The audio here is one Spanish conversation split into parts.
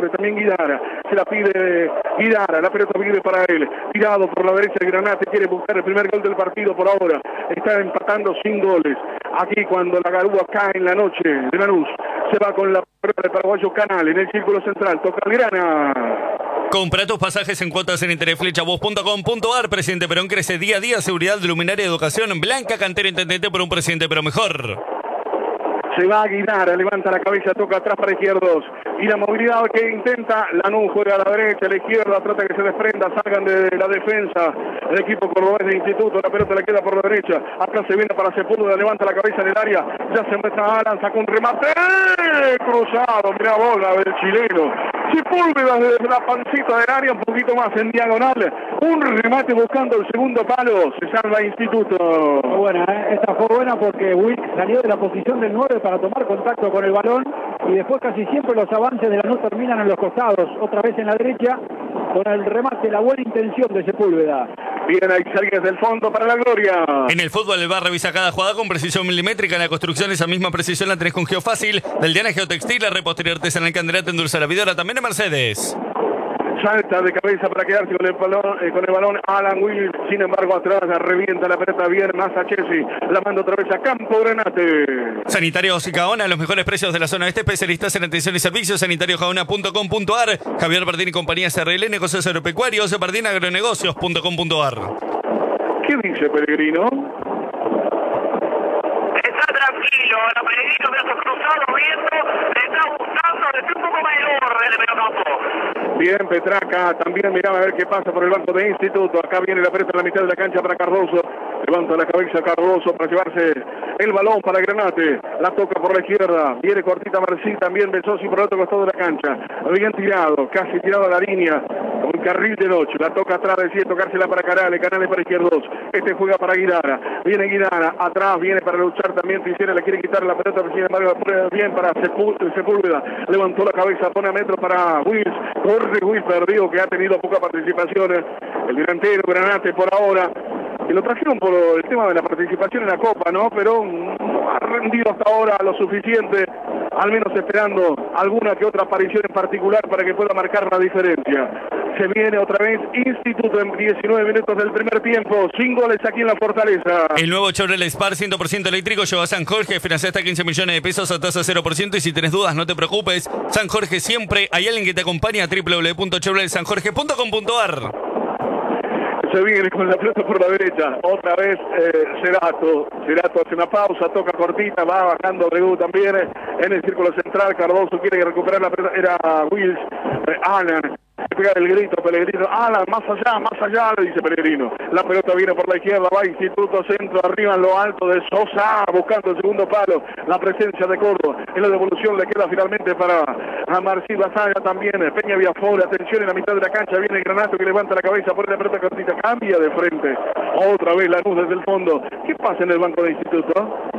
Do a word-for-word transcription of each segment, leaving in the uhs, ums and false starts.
Flores, también Guidara, se la pide Guidara, la pelota viene para él, tirado por la derecha de Granate, quiere buscar el primer gol del partido por ahora, está empatando sin goles, aquí cuando la garúa cae en la noche de Lanús, se va con la pelota del paraguayo Canal, en el círculo central, toca Algrana. Compra tus pasajes en cuotas en interflechavos punto com punto ar. Presidente Perón crece día a día. Seguridad, luminaria, educación. Blanca Cantera, intendente por un presidente pero mejor. Se va a Guidara, levanta la cabeza, toca atrás para izquierdos. Y la movilidad que intenta, Lanús juega a la derecha, a la izquierda, trata que se desprenda, salgan de la defensa. El equipo cordobés de Instituto, la pelota le queda por la derecha. Acá se viene para Sepúlveda, levanta la cabeza en el área. Ya se muestra Alan, saca un remate. Cruzado, mira bola del chileno. Sepúlveda desde la pancita del área, un poquito más en diagonal. Un remate buscando el segundo palo. Se salva Instituto. Muy buena, ¿eh? Esta fue buena porque Wick salió de la posición del nueve para tomar contacto con el balón y después casi siempre los avances de Lanús terminan en los costados, otra vez en la derecha, con el remate, la buena intención de Sepúlveda. Bien, ahí salgas del fondo para la gloria. En el fútbol el V A R revisa cada jugada con precisión milimétrica. En la construcción esa misma precisión la tenés con Geofácil. Del Diana Geotextil, la repostería artesanal Candelate, endulza la vidora, también en Mercedes. Salta de cabeza para quedarse con el balón, eh, con el balón Alan Will, sin embargo atrás revienta la pelota bien más a Chelsea, la manda otra vez a Campo Granate. Sanitarios Gaona, los mejores precios de la zona este, especialistas en atención y servicios, sanitario gaona punto com punto ar, Javier Bardín y compañía C R L, negocios agropecuarios, Bardín agronegocios punto com punto ar. ¿Qué dice Pellegrino? Está tranquilo, la Pellegrino, brazos cruzados, viendo, le está gustando, le está un poco mayor del mediocampo. Bien, Petraca, también miraba a ver qué pasa por el banco de Instituto. Acá viene la pelota en la mitad de la cancha para Cardoso. Levanta la cabeza Cardoso para llevarse el balón para Granate. La toca por la izquierda. Viene cortita Marcí, también Besosi por el otro costado de la cancha. Bien tirado, casi tirado a la línea. Un carril de noche. La toca atrás, decide tocársela para Canales. Canales para izquierdos. Este juega para Guidara. Viene Guidara. Atrás viene para luchar también. Piscina le quiere quitar la pelota. Sin embargo, bien para Sepúlveda. Levantó la cabeza. Pone a metro para Wills. Corre Wills perdido, que ha tenido poca participación. El delantero Granate por ahora. Que lo trajeron por el tema de la participación en la Copa, ¿no? Pero no ha rendido hasta ahora lo suficiente, al menos esperando alguna que otra aparición en particular para que pueda marcar la diferencia. Se viene otra vez Instituto en diecinueve minutos del primer tiempo, sin goles aquí en la Fortaleza. El nuevo Chevrolet Spar cien por ciento eléctrico lleva a San Jorge, financia hasta quince millones de pesos a tasa cero por ciento y si tenés dudas no te preocupes, San Jorge siempre hay alguien que te acompaña, doble u doble u doble u punto chevrolet san jorge punto com punto ar. Se viene con la pelota por la derecha, otra vez eh, Cerato, Cerato hace una pausa, toca cortita, va bajando Bregu también eh, en el círculo central, Cardoso quiere recuperar la pelota, era Wills, eh, Alan, pegar el grito, Pellegrino, Alan, más allá, más allá, le dice Pellegrino, la pelota viene por la izquierda, va Instituto, centro, arriba en lo alto de Sosa, buscando el segundo palo, la presencia de Córdoba, en la devolución le queda finalmente para a Marcí Basaya también, Peña Viafore, atención en la mitad de la cancha, viene Granato que levanta la cabeza, pone la pelota cortita, cambia de frente, otra vez Lanús desde el fondo. ¿Qué pasa en el banco de Instituto?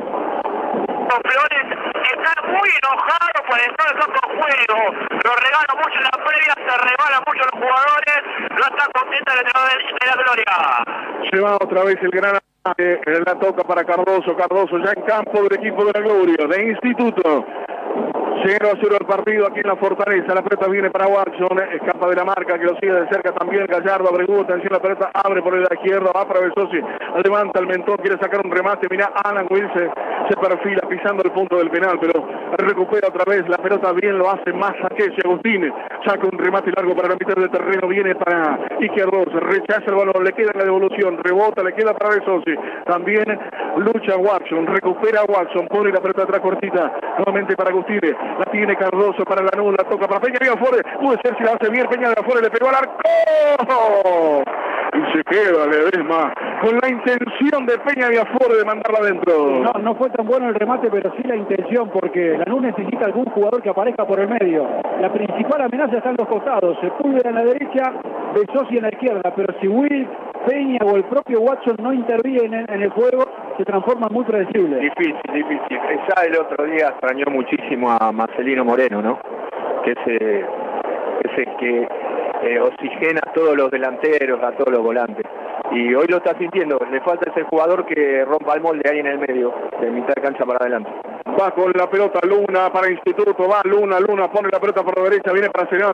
Los Flores están muy enojados por el estado de campo de juego, lo regalan mucho en la previa, se regalan mucho los jugadores, no está contenta el entrenador de, de la Gloria. Se va otra vez el gran eh, la toca para Cardoso, Cardoso ya en campo del equipo de la Gloria, de Instituto. cero a cero el partido aquí en la Fortaleza, la pelota viene para Watson, escapa de la marca que lo sigue de cerca también Gallardo, Abregu, atención la pelota, abre por la izquierda, va para Besosi, levanta el mentón, quiere sacar un remate, mira Alan Wills se, se perfila pisando el punto del penal, pero recupera otra vez la pelota, bien lo hace más a que Agustín, saca un remate largo para la mitad del terreno, viene para Izquierdos, rechaza el balón, le queda en la devolución, rebota, le queda para Besosi, también lucha Watson, recupera Watson, pone la pelota atrás cortita, nuevamente para Agustín, la tiene Cardoso para Lanús, la toca para Peña Viafore, puede ser si la hace bien, Peña Viafore le pegó al arco y se queda Ledesma con la intención de Peña Viafore de mandarla adentro. No, no fue tan bueno el remate, pero sí la intención, porque Lanús necesita algún jugador que aparezca por el medio. La principal amenaza está en los costados, Sepúlveda en la derecha, Besosi en la izquierda, pero si Will, Peña o el propio Watson no intervienen en el juego, se transforma muy predecible. Difícil, difícil. Ya el otro día extrañó muchísimo a Marcelino Moreno, ¿no? Que es, eh, es el que eh, oxigena a todos los delanteros, a todos los volantes. Y hoy lo está sintiendo, le falta ese jugador que rompa el molde ahí en el medio, de mitad de cancha para adelante. Va con la pelota Luna para Instituto, va Luna, Luna pone la pelota por la derecha, viene para Senado.